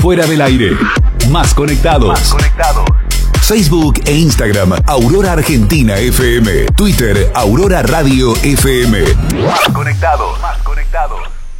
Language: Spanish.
Fuera del aire. Más conectados. Facebook e Instagram, Aurora Argentina FM. Twitter, Aurora Radio FM. Más conectados.